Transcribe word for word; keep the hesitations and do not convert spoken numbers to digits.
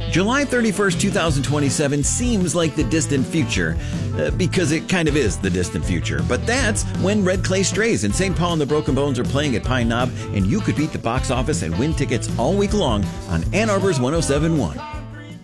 July thirty-first, two thousand twenty-seven seems like the distant future, uh, because it kind of is the distant future. But that's when Red Clay Strays and Saint Paul and the Broken Bones are playing at Pine Knob, and you could beat the box office and win tickets all week long on Ann Arbor's one oh seven point one.